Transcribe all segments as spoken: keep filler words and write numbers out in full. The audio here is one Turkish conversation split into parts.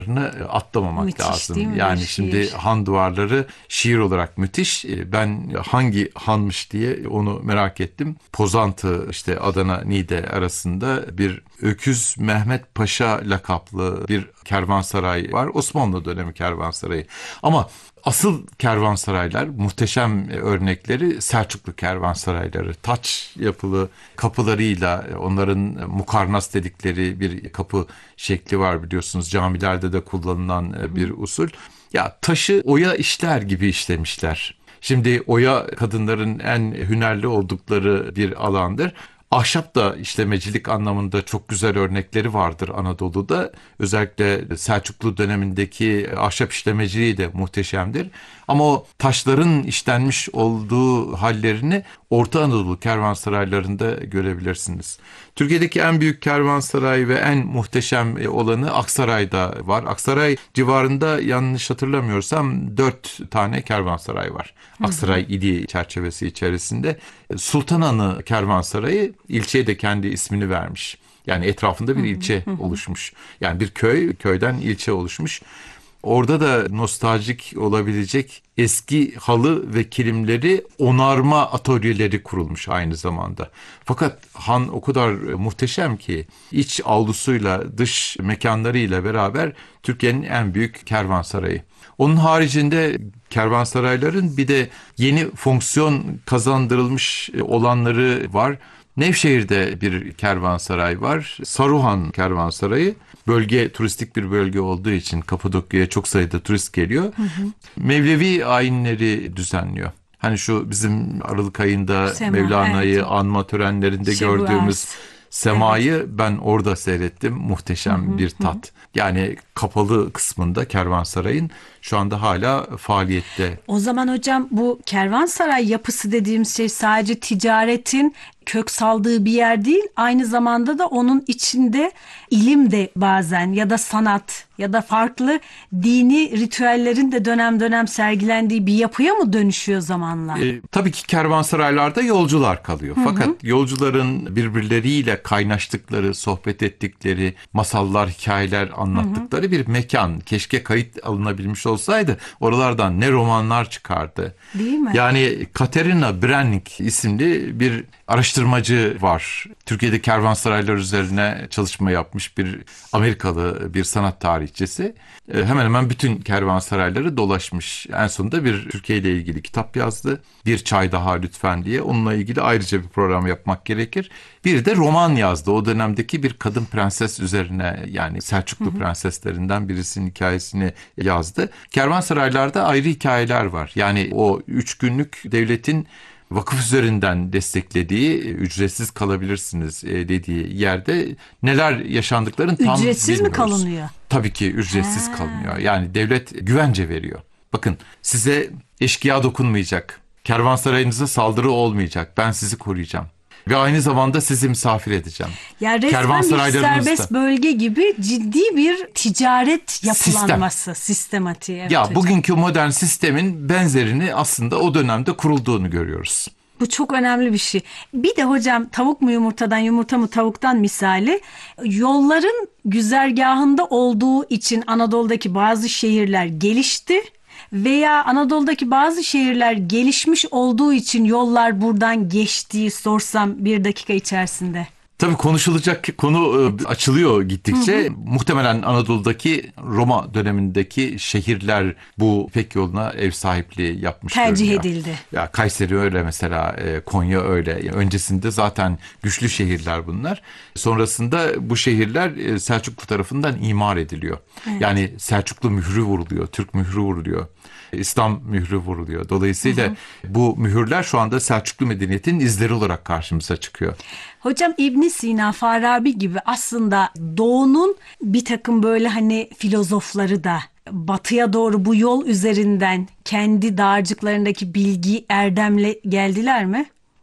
atlamamak Müthiş değil lazım. mi bir Yani şimdi şiir? Han duvarları şiir olarak müthiş. Ben hangi hanmış diye onu merak ettim. Pozantı işte Adana Niğde arasında bir Öküz Mehmet Paşa lakaplı bir kervansaray var. Osmanlı dönemi kervansarayı. Ama asıl kervansaraylar, muhteşem örnekleri Selçuklu kervansarayları. Taç yapılı kapılarıyla, onların mukarnas dedikleri bir kapı şekli var biliyorsunuz. Camilerde de kullanılan bir usul. Ya taşı oya işler gibi işlemişler. Şimdi oya kadınların en hünerli oldukları bir alandır. Ahşap da işlemecilik anlamında çok güzel örnekleri vardır Anadolu'da. Özellikle Selçuklu dönemindeki ahşap işlemeciliği de muhteşemdir. Ama o taşların işlenmiş olduğu hallerini Orta Anadolu kervansaraylarında görebilirsiniz. Türkiye'deki en büyük kervansaray ve en muhteşem olanı Aksaray'da var. Aksaray civarında yanlış hatırlamıyorsam dört tane kervansaray var. Aksaray ili çerçevesi içerisinde. Sultananı Kervansarayı ilçeye de kendi ismini vermiş. Yani etrafında bir ilçe oluşmuş. Yani bir köy, köyden ilçe oluşmuş. Orada da nostaljik olabilecek eski halı ve kilimleri onarma atölyeleri kurulmuş aynı zamanda. Fakat han o kadar muhteşem ki iç avlusuyla dış mekanlarıyla beraber Türkiye'nin en büyük kervansarayı. Onun haricinde kervansarayların bir de yeni fonksiyon kazandırılmış olanları var. Nevşehir'de bir kervansaray var. Saruhan Kervansarayı. Bölge turistik bir bölge olduğu için Kapadokya'ya çok sayıda turist geliyor. Hı hı. Mevlevi ayinleri düzenliyor. Hani şu bizim Aralık ayında Sema, Mevlana'yı evet. anma törenlerinde gördüğümüz Şebuers. semayı Evet. ben orada seyrettim. Muhteşem bir tat. Yani kapalı kısmında kervansarayın şu anda hala faaliyette. O zaman hocam bu kervansaray yapısı dediğimiz şey sadece ticaretin kök saldığı bir yer değil. Aynı zamanda da onun içinde ilim de bazen ya da sanat ya da farklı dini ritüellerin de dönem dönem sergilendiği bir yapıya mı dönüşüyor zamanla? E, tabii ki kervansaraylarda yolcular kalıyor. Hı Fakat hı. yolcuların birbirleriyle kaynaştıkları, sohbet ettikleri, masallar, hikayeler anlattıkları bir mekan. Keşke kayıt alınabilmiş olsaydı. Oralardan ne romanlar çıkardı. Değil mi? Yani Katerina Brennik isimli bir araştırmacı var. Türkiye'de kervansaraylar üzerine çalışma yapmış bir Amerikalı bir sanat tarihçisi. E, hemen hemen bütün kervansarayları dolaşmış. En sonunda bir Türkiye ile ilgili kitap yazdı. Bir çay daha lütfen diye. Onunla ilgili ayrıca bir program yapmak gerekir. Bir de roman yazdı. O dönemdeki bir kadın prenses üzerine, yani Selçuklu hı hı. prenseslerinden birisinin hikayesini yazdı. Kervansaraylarda ayrı hikayeler var. Yani o üç günlük devletin vakıf üzerinden desteklediği, ücretsiz kalabilirsiniz dediği yerde neler yaşandıklarını tam bilmiyoruz. Ücretsiz mi kalınıyor? Tabii ki ücretsiz Ha. kalınıyor. Yani devlet güvence veriyor. Bakın, size eşkıya dokunmayacak. Kervansarayınıza saldırı olmayacak. Ben sizi koruyacağım. Ve aynı zamanda sizi misafir edeceğim. Ya resmen bir serbest bölge gibi ciddi bir ticaret yapılanması, Sistem. sistematiği. Evet ya hocam. Bugünkü modern sistemin benzerini aslında o dönemde kurulduğunu görüyoruz. Bu çok önemli bir şey. Bir de hocam tavuk mu yumurtadan, yumurta mı tavuktan misali, yolların güzergahında olduğu için Anadolu'daki bazı şehirler gelişti. Veya Anadolu'daki bazı şehirler gelişmiş olduğu için yollar buradan geçtiği sorsam bir dakika içerisinde. Tabii konuşulacak konu açılıyor gittikçe. Hı hı. Muhtemelen Anadolu'daki Roma dönemindeki şehirler bu İpek yoluna ev sahipliği yapmış Tercih görünüyor. edildi. Ya Kayseri öyle mesela, Konya öyle. Öncesinde zaten güçlü şehirler bunlar. Sonrasında bu şehirler Selçuklu tarafından imar ediliyor. Evet. Yani Selçuklu mührü vuruluyor, Türk mührü vuruluyor. İslam mührü vuruluyor. Dolayısıyla hı hı. bu mühürler şu anda Selçuklu medeniyetinin izleri olarak karşımıza çıkıyor. Hocam İbn Sina, Farabi gibi aslında Doğu'nun bir takım böyle hani filozofları da batıya doğru bu yol üzerinden kendi dağarcıklarındaki bilgi erdemle geldiler mi?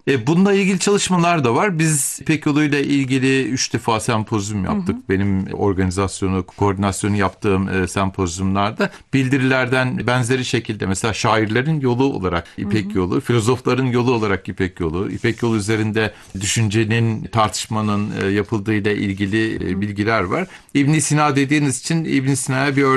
E, bununla ilgili çalışmalar da var. Biz İpek Yolu ile ilgili üç defa sempozyum yaptık. Hı hı. Benim organizasyonu, koordinasyonu yaptığım e, sempozyumlarda bildirilerden benzeri şekilde mesela şairlerin yolu olarak İpek hı hı. Yolu, filozofların yolu olarak İpek Yolu, İpek Yolu üzerinde düşüncenin, tartışmanın e, yapıldığı ile ilgili e, bilgiler var. İbn Sina dediğiniz için İbn Sina'ya bir